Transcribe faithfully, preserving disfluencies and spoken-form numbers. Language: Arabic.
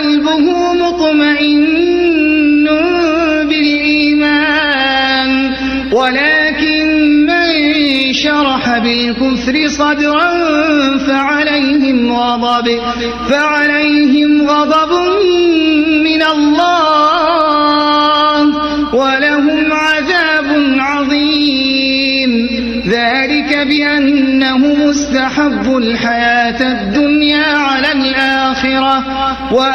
وقلبه مطمئن بالإيمان، ولكن من شرح بالكفر صدرا فعليهم غضب فعليهم غضب من الله ولهم عذاب عظيم. ذلك بأنهم استحبوا الحياة الدنيا على الآخرة